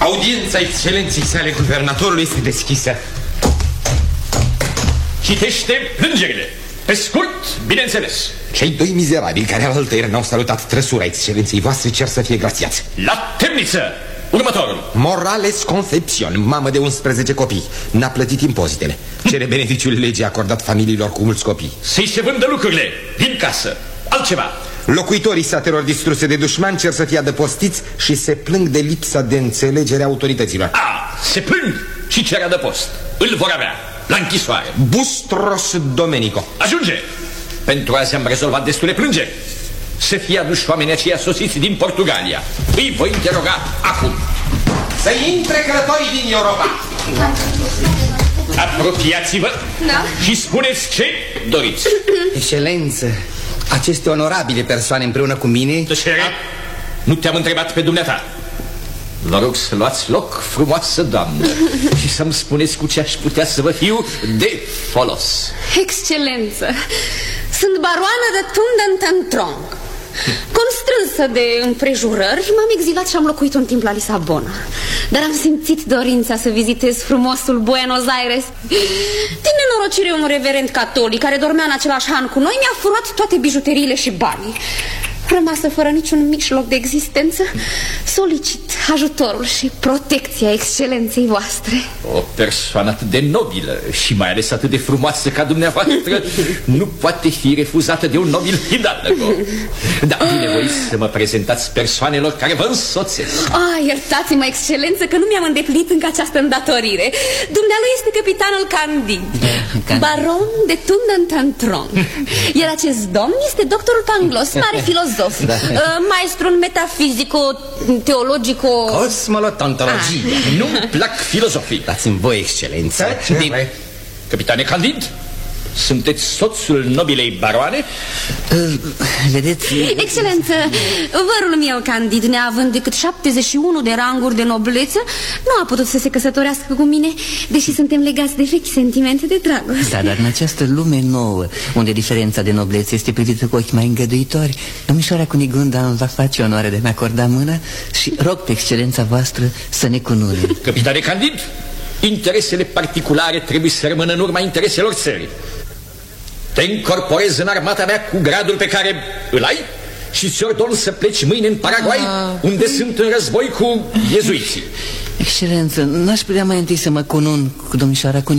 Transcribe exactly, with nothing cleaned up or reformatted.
Audiența excelenței sale guvernatorului este deschisă. Citește plângerile. Pe scurt, bineînțeles. Cei doi mizerabili care altăieri n-au salutat trăsura excelenței voastre cer să fie grațiați. La temniță! Următorul. Morales Concepțion, mamă de unsprezece copii, n-a plătit impozitele. Cere beneficiul legii acordat familiilor cu mulți copii. Să-i se vândă lucrurile din casă. Altceva. Locuitorii satelor distruse de dușmani cer să fie adăpostiți și se plâng de lipsa de înțelegere a autorităților. A, se plâng și cer adăpost. Îl vor avea la închisoare. Bustros Domenico. Ajunge. Pentru azi am rezolvat destule plângeri. Să fie aduși oamenii aceia sosiți din Portugalia. Îi voi interoga acum. Să intre călătorii din Europa. Apropiați-vă, da, și spuneți ce doriți. Excelență, aceste onorabile persoane împreună cu mine... Tăcere, nu te-am întrebat pe dumneata. Vă rog să luați loc, frumoasă doamnă, și să-mi spuneți cu ce aș putea să vă fiu de folos. Excelență, sunt baroană de Tundententrong. Constrânsă de împrejurări, m-am exilat și am locuit un timp la Lisabona. Dar am simțit dorința să vizitez frumosul Buenos Aires. Din nenorocire, un reverend catolic care dormea în același han cu noi mi-a furat toate bijuteriile și banii. Rămasă fără niciun mijloc de existență, solicit ajutorul și protecția excelenței voastre. O persoană atât de nobilă și mai ales atât de frumoasă ca dumneavoastră nu poate fi refuzată de un nobil hidalgo. Dar binevoiți să mă prezentați persoanelor care vă însoțesc. Ah, iertați-mă, excelență, că nu mi-am îndeplinit încă această îndatorire. Dumnealui este capitanul Candid, baron de Tundententrong. Iar acest domn este doctorul Pangloss, mare filozof. Da. Uh, maestru în metafizico, teologico... Cosmolotontologie. Ah. Nu-mi plac filozofii. Dați-mi voi, excelență. Din... Capitane Candid, sunteți soțul nobilei baroane? Uh, vedeți... Excelență, vărul meu Candid, neavând decât șaptezeci și unu de ranguri de nobleță, nu a putut să se căsătorească cu mine, deși suntem legați de vechi sentimente de dragoste. Da, dar în această lume nouă, unde diferența de noblețe este privită cu ochi mai îngăduitori, domnișoara Cunigunda îmi va face onoare de a-mi acorda mâna și rog pe excelența voastră să ne cununem. Capitane Candid, interesele particulare trebuie să rămână în urma intereselor țării. Te încorporezi în armata mea cu gradul pe care îl ai și ți ordon să pleci mâine în Paraguay, ah. unde sunt în război cu iezuiții. Excelență, n-aș putea mai întâi să mă cunun cu domnișoara Cunigunda?